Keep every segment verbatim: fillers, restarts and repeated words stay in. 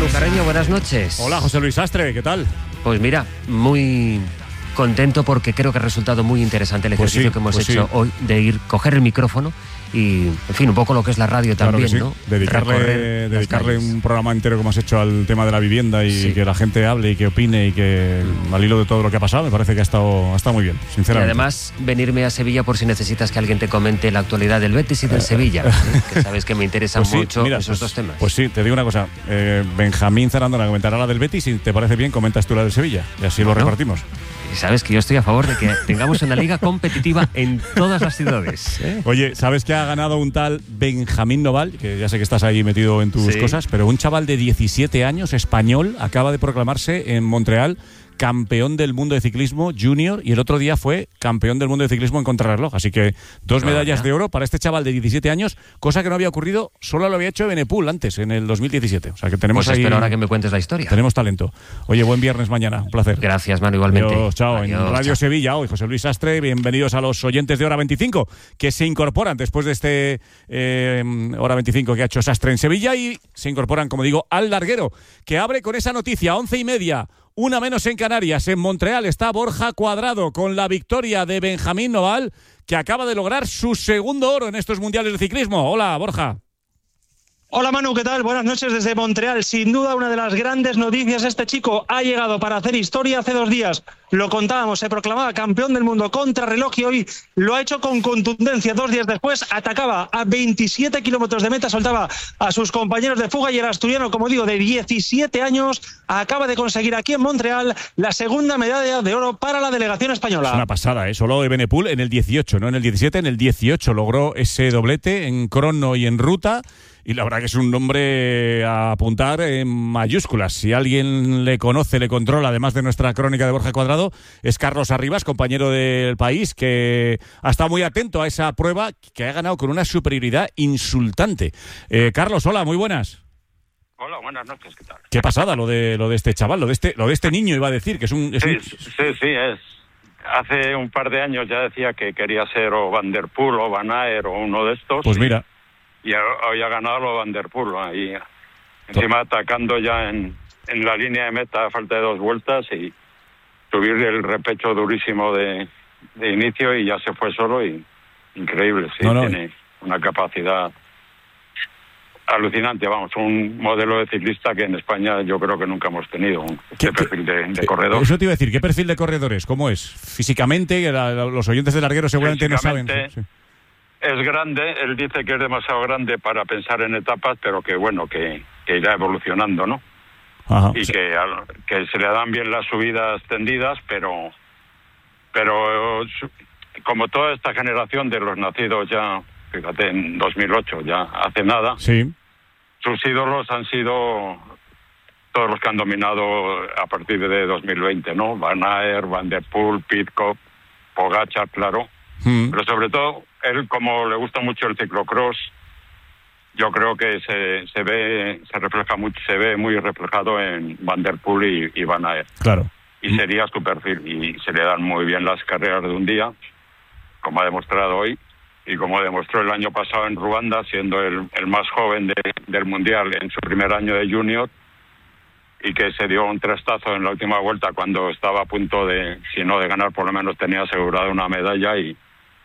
Manu Carreño, buenas noches. Hola, José Luis Sastre, ¿qué tal? Pues mira, muy contento porque creo que ha resultado muy interesante el ejercicio pues sí, que hemos pues hecho sí. hoy de ir, coger el micrófono y, en fin, un poco lo que es la radio claro también, sí. ¿no? Dedicarle, dedicarle un programa entero como has hecho al tema de la vivienda y sí. que la gente hable y que opine y que mm. al hilo de todo lo que ha pasado, me parece que ha estado, ha estado muy bien, sinceramente. Y además, venirme a Sevilla por si necesitas que alguien te comente la actualidad del Betis y del Sevilla, ¿eh? Que sabes que me interesan pues sí, mucho mira, esos pues, dos temas. Pues sí, te digo una cosa, eh, Benjamín Zarandona comentará la del Betis y te parece bien, comentas tú la del Sevilla y así bueno, lo repartimos. Y sabes que yo estoy a favor de que tengamos una liga competitiva en todas las ciudades, ¿eh? Oye, ¿sabes que ha ganado un tal Benjamín Noval? Que ya sé que estás ahí metido en tus sí. cosas, pero un chaval de diecisiete años, español, acaba de proclamarse en Montreal campeón del mundo de ciclismo junior y el otro día fue campeón del mundo de ciclismo en contrarreloj. Así que dos medallas ¿no? de oro para este chaval de diecisiete años, cosa que no había ocurrido, solo lo había hecho Benepul antes, en el dos mil diecisiete. O sea que tenemos pues ahí... espero ahora que me cuentes la historia. Tenemos talento. Oye, buen viernes mañana, un placer. Gracias, Manu, igualmente. Adiós, chao. Adiós, en Radio chao. Sevilla hoy, José Luis Sastre. Bienvenidos a los oyentes de Hora veinticinco, que se incorporan después de este eh, Hora veinticinco que ha hecho Sastre en Sevilla y se incorporan, como digo, al larguero, que abre con esa noticia, once y media. Una menos en Canarias. En Montreal está Borja Cuadrado con la victoria de Benjamín Noval, que acaba de lograr su segundo oro en estos mundiales de ciclismo. Hola, Borja. Hola Manu, ¿qué tal? Buenas noches desde Montreal. Sin duda una de las grandes noticias, este chico ha llegado para hacer historia hace dos días. Lo contábamos, se proclamaba campeón del mundo contrarreloj y hoy lo ha hecho con contundencia. Dos días después atacaba a veintisiete kilómetros de meta, soltaba a sus compañeros de fuga y el asturiano, como digo, de diecisiete años, acaba de conseguir aquí en Montreal la segunda medalla de oro para la delegación española. Es una pasada, ¿eh? Solo Evenepoel en el dieciocho, no en el diecisiete, en el dieciocho logró ese doblete en crono y en ruta. Y la verdad que es un nombre a apuntar en mayúsculas. Si alguien le conoce, le controla, además de nuestra crónica de Borja Cuadrado, es Carlos Arribas, compañero del País, que ha estado muy atento a esa prueba que ha ganado con una superioridad insultante. Eh, Carlos, hola, muy buenas. Hola, buenas noches, ¿qué tal? Qué pasada lo de lo de este chaval, lo de este lo de este niño, iba a decir, que es un... Es sí, un... sí, sí, es. Hace un par de años ya decía que quería ser o Van der Poel o Van Aert o uno de estos. Pues mira... Y hoy ha ganado lo Van der Poel, ahí encima atacando ya en, en la línea de meta a falta de dos vueltas y subir el repecho durísimo de, de inicio y ya se fue solo y increíble, sí, no, no. Tiene una capacidad alucinante, vamos, un modelo de ciclista que en España yo creo que nunca hemos tenido, un ¿Qué, perfil de, de qué, corredor. Eso te iba a decir, ¿qué perfil de corredores? ¿Cómo es? Físicamente, la, los oyentes de larguero seguramente no saben. Sí. Es grande, él dice que es demasiado grande para pensar en etapas, pero que bueno, que, que irá evolucionando, ¿no? Ajá, y sí. que, que se le dan bien las subidas tendidas, pero pero como toda esta generación de los nacidos ya, fíjate, en dos mil ocho, ya hace nada, sí. Sus ídolos han sido todos los que han dominado a partir de dos mil veinte, ¿no? Van Aert, Van der Poel, Pidcock, Pogačar, claro. Mm. Pero sobre todo, él, como le gusta mucho el ciclocross, yo creo que se, se ve se refleja mucho, se ve muy reflejado en Van der Poel y, y Van Aert. Claro. Y mm. sería su perfil, y se le dan muy bien las carreras de un día, como ha demostrado hoy, y como demostró el año pasado en Ruanda, siendo el, el más joven de, del Mundial en su primer año de junior, y que se dio un trastazo en la última vuelta cuando estaba a punto de, si no de ganar, por lo menos tenía asegurada una medalla y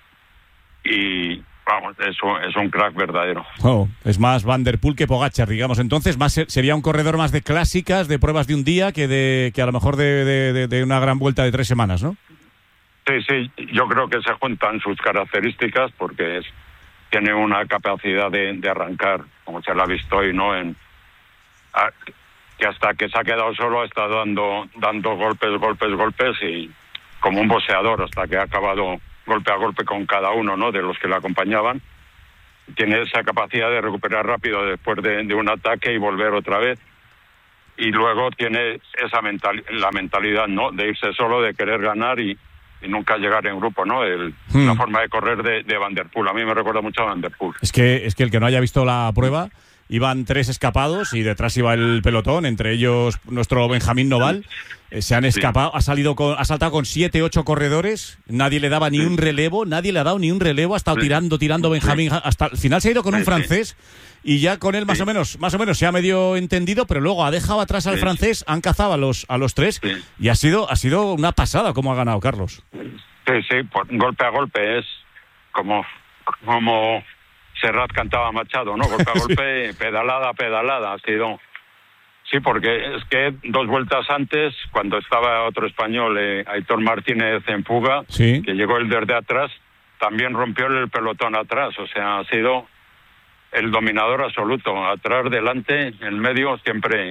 y vamos, es un, es un crack verdadero. Oh, es más Van der Poel que Pogačar, digamos. Entonces más sería un corredor más de clásicas, de pruebas de un día, que de que a lo mejor de, de, de una gran vuelta de tres semanas, ¿no? Sí, sí, yo creo que se juntan sus características porque es, tiene una capacidad de, de arrancar, como se la ha visto hoy, ¿no? En, a, que hasta que se ha quedado solo está dando dando golpes, golpes, golpes y como un boxeador hasta que ha acabado golpe a golpe con cada uno, ¿no? De los que le acompañaban. Tiene esa capacidad de recuperar rápido después de, de un ataque y volver otra vez. Y luego tiene esa mental, la mentalidad, ¿no? De irse solo, de querer ganar y, y nunca llegar en grupo, ¿no? El, hmm. La forma de correr de, de Van der Poel. A mí me recuerda mucho a Van der Poel. Es que, es que el que no haya visto la prueba... iban tres escapados y detrás iba el pelotón, entre ellos nuestro Benjamín Noval. Eh, se han escapado, ha salido con, ha saltado con siete, ocho corredores, nadie le daba ni un relevo, nadie le ha dado ni un relevo, ha estado tirando, tirando Benjamín, hasta el final se ha ido con un francés y ya con él más o menos, más o menos se ha medio entendido, pero luego ha dejado atrás al francés, han cazado a los, a los tres y ha sido, ha sido una pasada cómo ha ganado Carlos. Sí, sí, por, golpe a golpe es como, como Serrat cantaba Machado, ¿no? Golpe a golpe, sí. pedalada a pedalada ha sido. Sí, porque es que dos vueltas antes, cuando estaba otro español, eh, Aitor Martínez en fuga, sí. que llegó el desde atrás, también rompió el pelotón atrás. O sea, ha sido el dominador absoluto. Atrás, delante, en medio, siempre.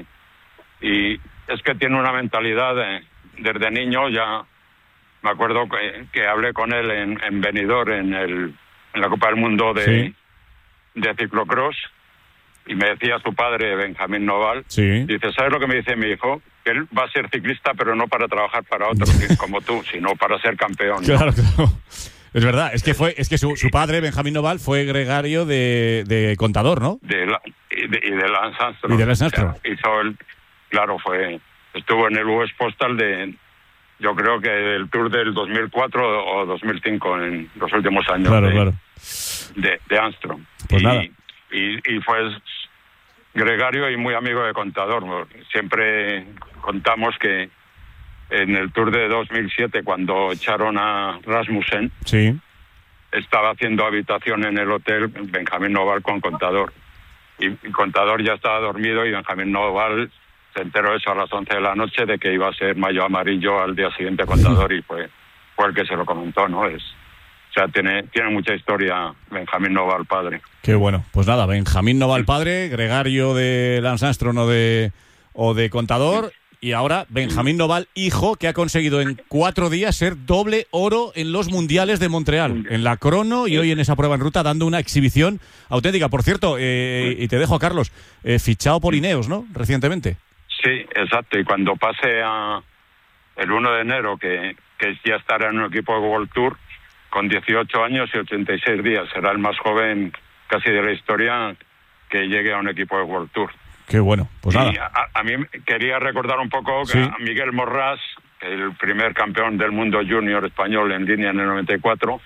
Y es que tiene una mentalidad de, desde niño. Ya me acuerdo que, que hablé con él en, en Benidorm, en, el, en la Copa del Mundo de, sí. de ciclocross. Y me decía su padre, Benjamín Noval, sí. dice, ¿sabes lo que me dice mi hijo? Que él va a ser ciclista, pero no para trabajar para otro, como tú, sino para ser campeón. Claro, ¿no? Claro. Es verdad, es que fue, es que su, su padre, Benjamín Noval, fue gregario de, de contador, ¿no? De la, y, de, y de Lance Armstrong. Y de Lance Armstrong. O sea, hizo el, claro, fue, estuvo en el U S Postal de, yo creo que el Tour del dos mil cuatro o dos mil cinco, en los últimos años. Claro, de, claro. De, de Armstrong. Pues y, nada. Y, y fue gregario y muy amigo de contador. Siempre contamos que en el Tour de dos mil siete, cuando echaron a Rasmussen, sí. estaba haciendo habitación en el hotel Benjamín Noval con contador. Y, y contador ya estaba dormido y Benjamín Noval se enteró eso a las once de la noche de que iba a ser mayo amarillo al día siguiente contador y fue, fue el que se lo comentó, ¿no? Es O sea, tiene, tiene mucha historia Benjamín Noval padre. Qué bueno. Pues nada, Benjamín Noval padre, gregario de Lance Armstrong o de, o de contador, y ahora Benjamín Noval hijo, que ha conseguido en cuatro días ser doble oro en los mundiales de Montreal, en la crono y hoy en esa prueba en ruta, dando una exhibición auténtica. Por cierto, eh, y te dejo, Carlos, eh, fichado por Ineos, ¿no? Recientemente. Sí, exacto. Y cuando pase a el uno de enero, que, que ya estará en un equipo de World Tour, con dieciocho años y ochenta y seis días. Será el más joven casi de la historia que llegue a un equipo de World Tour. Qué bueno, pues nada. Y a, a mí quería recordar un poco que sí. a Miguel Morrás, el primer campeón del mundo junior español en línea en el noventa y cuatro,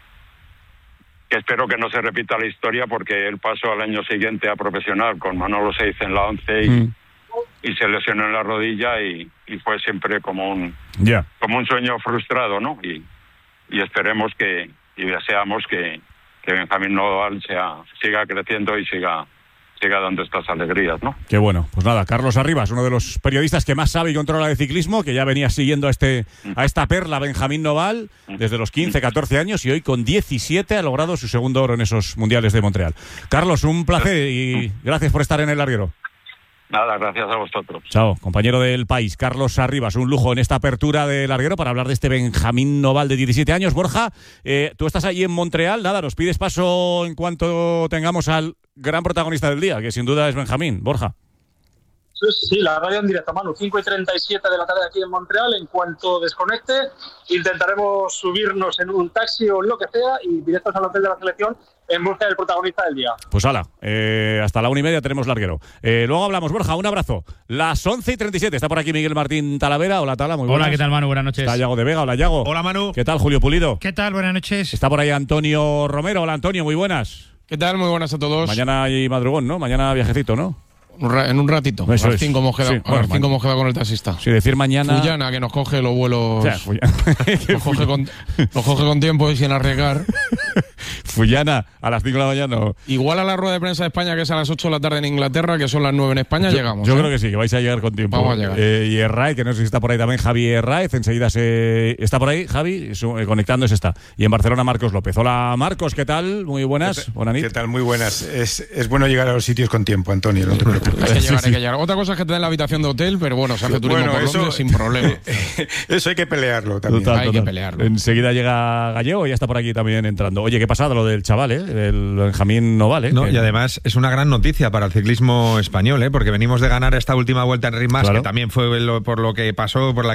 que espero que no se repita la historia porque él pasó al año siguiente a profesional con Manolo Seiz en la once y, mm. y se lesionó en la rodilla y, y fue siempre como un, yeah. como un sueño frustrado, ¿no? Y, y esperemos que y deseamos que, que Benjamín Noval sea, siga creciendo y siga siga dando estas alegrías, ¿no? Qué bueno. Pues nada, Carlos Arribas, uno de los periodistas que más sabe y controla de ciclismo, que ya venía siguiendo a este a esta perla Benjamín Noval desde los quince, catorce años y hoy con diecisiete ha logrado su segundo oro en esos mundiales de Montreal. Carlos, un placer y gracias por estar en el larguero. Nada, gracias a vosotros. Chao, compañero del País, Carlos Arribas, un lujo en esta apertura del larguero para hablar de este Benjamín Noval de diecisiete años. Borja, eh, tú estás allí en Montreal, nada, nos pides paso en cuanto tengamos al gran protagonista del día, que sin duda es Benjamín. Borja. Sí, la radio en directo, Manu. cinco y treinta y siete de la tarde aquí en Montreal. En cuanto desconecte, intentaremos subirnos en un taxi o lo que sea y directos al hotel de la selección en busca del protagonista del día. Pues hala, eh, hasta la una y media tenemos larguero. Eh, luego hablamos, Borja, un abrazo. Las once y treinta y siete, está por aquí Miguel Martín Talavera. Hola, Tala, muy buenas. Hola, ¿qué tal, Manu? Buenas noches. Está Yago de Vega. Hola, Yago. Hola, Manu. ¿Qué tal, Julio Pulido? ¿Qué tal? Buenas noches. Está por ahí Antonio Romero. Hola, Antonio, muy buenas. ¿Qué tal? Muy buenas a todos. Mañana hay madrugón, ¿no? Mañana viajecito, ¿no? En un ratito. Eso a las cinco hemos quedado, sí, bueno, a las cinco hemos quedado con el taxista. Sí, decir mañana. Fullana, que nos coge los vuelos. O sea, nos, coge con, nos coge con tiempo y sin arriesgar. Fullana, a las cinco de la mañana. Igual a la rueda de prensa de España, que es a las ocho de la tarde en Inglaterra, que son las nueve en España, yo, llegamos. Yo ¿eh? creo que sí, que vais a llegar con tiempo. Vamos a llegar. Eh, y Herraez, que no sé si está por ahí también, Javi Herraez, enseguida se está por ahí, Javi, su, eh, conectándose está. Y en Barcelona, Marcos López. Hola, Marcos, ¿qué tal? Muy buenas. Buenas ¿Qué tal? Muy buenas. Es, es bueno llegar a los sitios con tiempo, Antonio, no te preocupes. Hay que llegar, hay que llegar. Otra cosa es que te den la habitación de hotel, pero bueno, se hace turismo bueno, por eso, Londres sin problema. Eso hay que pelearlo también. Total, hay total. que pelearlo. Enseguida llega Gallego y ya está por aquí también entrando. Oye, qué pasada lo del chaval, ¿eh? El Benjamín Noval, ¿eh? No, que... y además es una gran noticia para el ciclismo español, ¿eh? Porque venimos de ganar esta última vuelta en Rimas, claro. que también fue lo, por lo que pasó, por la